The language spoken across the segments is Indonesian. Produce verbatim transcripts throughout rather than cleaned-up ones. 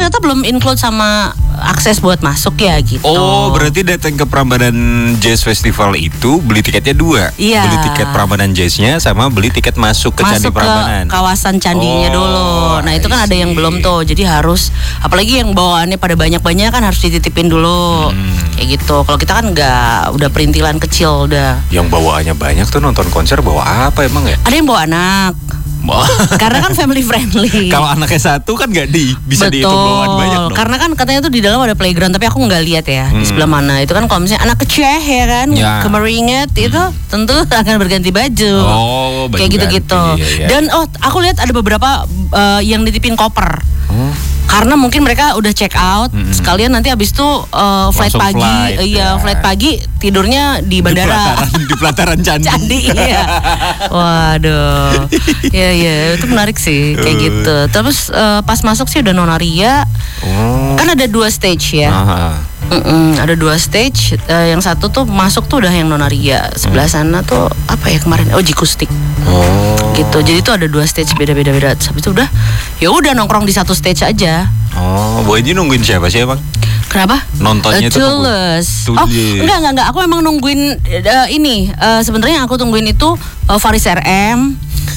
ternyata belum include sama akses buat masuk ya gitu. Oh, berarti datang ke Prambanan Jazz Festival itu beli tiketnya dua. Iya. Beli tiket Prambanan Jazznya sama beli tiket masuk ke Candi Masuk ke Prambanan. kawasan candinya Oh, dulu. Nah itu kan I ada yang see. belum tuh. Jadi harus, apalagi yang bawaannya pada banyak-banyak kan harus dititipin dulu. Hmm. Kayak gitu. Kalau kita kan nggak, udah perintilan kecil udah. Yang bawaannya banyak tuh nonton konser bawa apa emang ya? Ada yang bawa anak. Karena kan family friendly. Kalau anaknya satu kan nggak di bisa dihitung bawaan banyak dong. Karena kan katanya tuh di dalam ada playground, tapi aku nggak lihat ya Hmm. di sebelah mana. Itu kan kalau misalnya anak kecil ya kan, Ya. kemeringet itu tentu akan berganti baju. Oh, baju kayak gitu-gitu. ganti, iya, iya. Dan oh, aku lihat ada beberapa uh, yang nitipin koper. Oh. Karena mungkin mereka udah check out, Mm-mm. sekalian nanti abis itu uh, flight Langsung pagi, flight, iya ya. flight pagi tidurnya di Di bandara. pelataran, di pelataran candi. Candi iya. Waduh. Iya iya itu menarik sih kayak Uh. gitu. Terus uh, pas masuk sih udah nonaria. Oh. Kan ada dua stage ya. Aha. Mm-mm, ada dua stage. Uh, yang satu tuh masuk tuh udah yang nonaria. Sebelah sana tuh apa ya kemarin? Oh Jikustik. Oh. Gitu. Jadi tuh ada dua stage beda-beda beda. Habis itu udah ya udah nongkrong di satu stage aja. Oh, Bu Enji nungguin siapa sih emang? Kenapa? Nontonnya Uh, tuh Tulus. Tulus. Oh, enggak enggak enggak. Aku emang nungguin uh, ini. Uh, sebenarnya yang aku tungguin itu uh, Faris R M.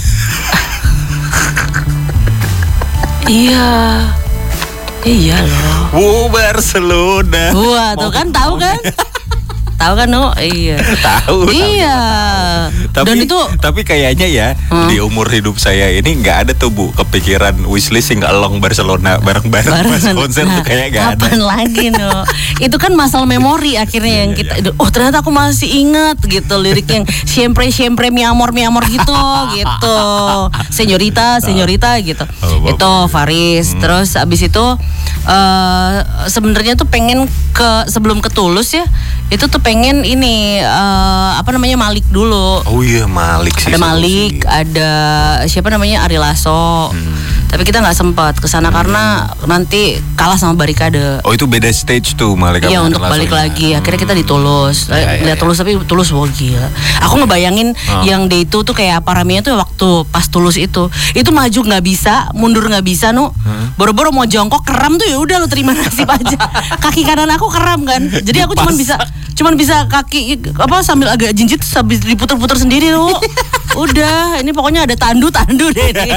Iya. Iya loh. Wow, Barcelona. Wah, tuh kan tahu kan? Tahu kan, no? Iya. Tahu. Iya. Tapi, Dan itu tapi kayaknya ya Hmm. di umur hidup saya ini nggak ada tuh Bu kepikiran wishlist nggak along Barcelona bareng-bareng pas Barengan. konser Nah, tuh kayak nggak ada. Kapan lagi no? Itu kan masalah memori akhirnya yang kita. Oh ternyata aku masih ingat gitu lirik yang siempre siempre mi amor mi amor gitu gitu. Senyorita senyorita gitu. Oh, bagus. Itu Faris. Hmm. Terus abis itu eh sebenarnya tuh pengen ke sebelum ke Tulus ya. Itu tuh pengen ini eh, apa namanya Malik dulu. Oh iya Malik sih. Ada seru Malik, sih. ada siapa namanya Ari Lasso. Hmm. Tapi kita nggak sempat kesana karena nanti kalah sama Barikade. Oh itu beda stage tuh Malik. Iya sama untuk Lasso balik ya. lagi. Akhirnya kita di Tulus. Ya, ya, Lihat ya. Tulus tapi Tulus wah gila. Aku ngebayangin Oh. yang day itu tuh kayak apa raminya tuh waktu pas Tulus itu. Itu maju nggak bisa, mundur nggak bisa nu. Boro-boro mau jongkok kram tuh ya udah lu terima nasib aja. Kaki kanan aku kram kan. Jadi aku cuman bisa cuman bisa kaki apa sambil agak jinjit sambil diputer-puter sendiri lu. Udah, ini pokoknya ada tandu-tandu deh ini.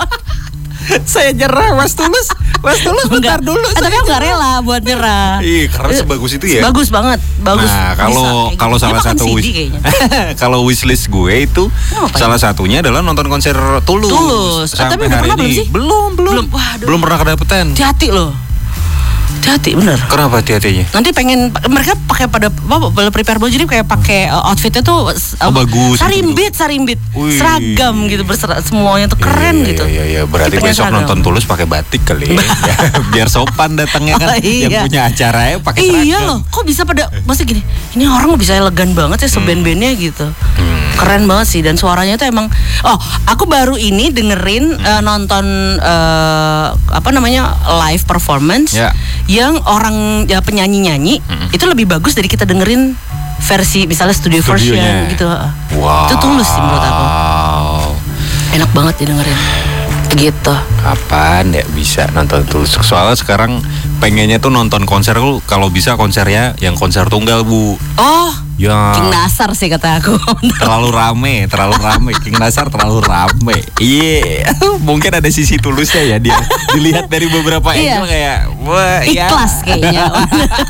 Saya nyerah Mas Tulus. Mas Tulus bentar dulu. Eh, tapi aku nggak rela buat nyerah. Iya karena sebagus itu ya. Bagus banget, bagus. Nah, Bisa kalau kayak kalau gitu. salah Dia makan satu C D wish, kayaknya. kalau wishlist gue itu Oh, apa salah satunya adalah nonton konser Tulus. Tulus. Ah, Sampai tapi udah hari pernah belum ini. sih? Belum, belum. Belum. Waduh. Belum pernah kedapetan. Hati-hati loh. Hati-hati bener. Kenapa hati-hatinya? Nanti pengen mereka pakai pada apa pada prepare baju jadi kayak pakai uh, outfitnya tuh uh, Oh, bagus. Sarimbit, sarimbit. Wih. Seragam gitu berserah semuanya tuh keren Iya, gitu. Iya, iya, berarti Jadi pengen besok seragam. nonton Tulus pakai batik kali ya. Biar sopan datangnya kan. Oh, iya. Yang punya acaranya pakai seragam. Iya loh, kok bisa pada masa gini? Ini orang bisa elegan banget ya seband-bandnya gitu. Keren banget sih dan suaranya tuh emang. Oh, aku baru ini dengerin eh, nonton eh, apa namanya live performance Ya. yang orang ya penyanyi-nyanyi itu lebih bagus dari kita dengerin versi misalnya studio version Studionya. gitu. Wow. Itu Tulus sih menurut aku. Enak banget didengerin. Gitu. Kapan ya bisa nonton Tulus? Soalnya sekarang pengennya tuh nonton konser lu kalau bisa konsernya yang konser tunggal Bu. Oh, Ya. King Nasar sih kata aku. Terlalu rame, terlalu rame. King Nasar terlalu rame. Iya, mungkin ada sisi tulusnya ya dia. Dilihat dari beberapa Iya. angle kayak wah ya. Ikhlas kayaknya.